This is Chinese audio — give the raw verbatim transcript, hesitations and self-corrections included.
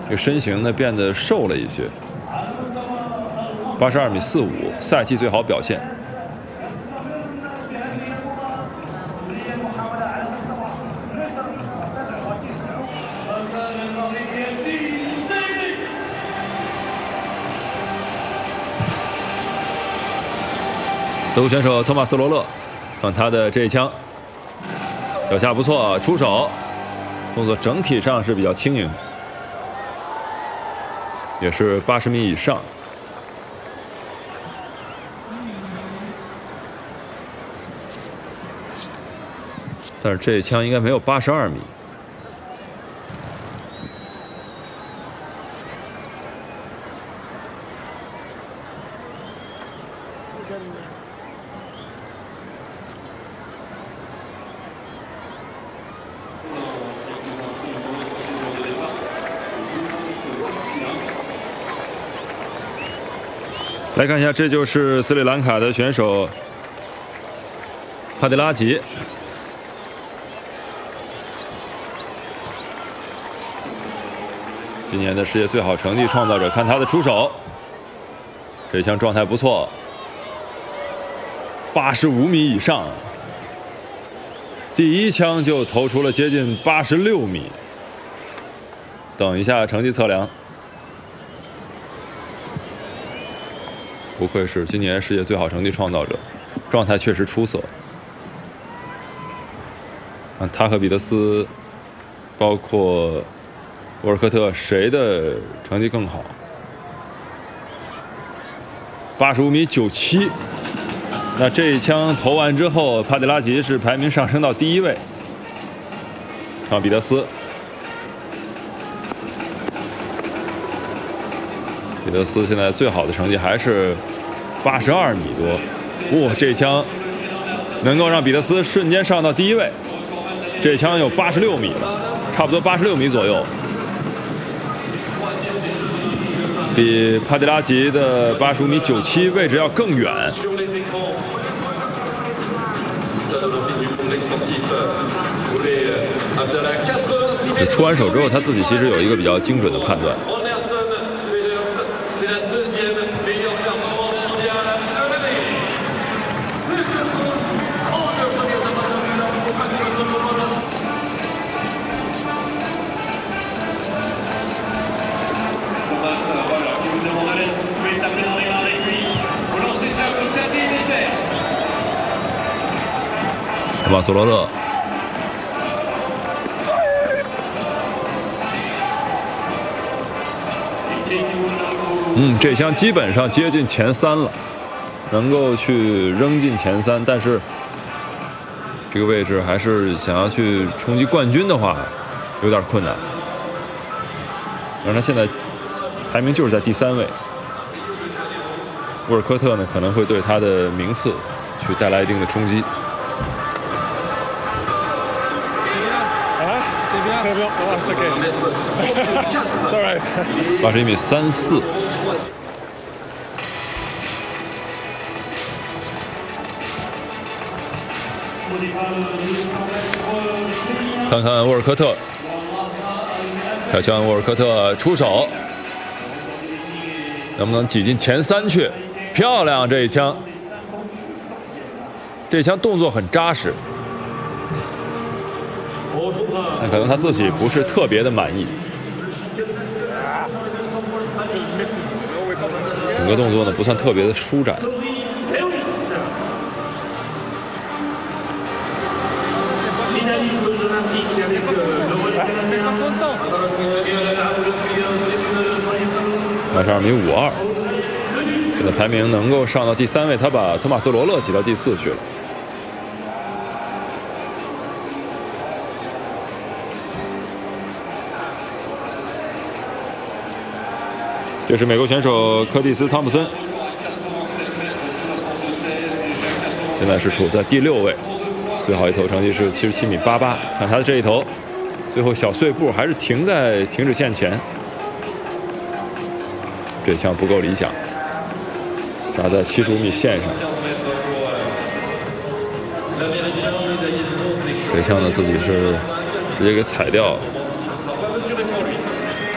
这个身形呢变得瘦了一些。八十二米四五，赛季最好表现。德国选手托马斯·罗勒，看他的这一枪，脚下不错，出手动作整体上是比较轻盈，也是八十米以上。但是这一枪应该没有八十二米。来看一下，这就是斯里兰卡的选手帕迪拉吉。今年的世界最好成绩创造者，看他的出手，这一枪状态不错，八十五米以上，第一枪就投出了接近八十六米。等一下成绩测量，不愧是今年世界最好成绩创造者，状态确实出色。他和彼得斯，包括沃尔科特，谁的成绩更好？八十五米九七，那这一枪投完之后，帕迪拉吉是排名上升到第一位，啊，彼得斯，彼得斯现在最好的成绩还是八十二米多，哇，这一枪能够让彼得斯瞬间上到第一位，这一枪有八十六米了，差不多八十六米左右。比帕迪拉吉的八十五米九七位置要更远。出完手之后，他自己其实有一个比较精准的判断。马索罗勒，嗯，这枪基本上接近前三了，能够去扔进前三，但是这个位置还是想要去冲击冠军的话，有点困难。而他现在排名就是在第三位，沃尔科特呢可能会对他的名次去带来一定的冲击。八十一米三四，看看沃尔科特，凯旋沃尔科特出手，能不能挤进前三去？漂亮，这一枪，这一枪动作很扎实。但可能他自己不是特别的满意，整个动作呢不算特别的舒展。八十二米五二，现在排名能够上到第三位，他把托马斯·罗勒挤到第四去了。这是美国选手柯蒂斯·汤普森，现在是处在第六位，最好一投成绩是七十七米八八。看他的这一投，最后小碎步还是停在停止线前，这枪不够理想，扎在七十五米线上。这枪呢自己是直接给踩掉了。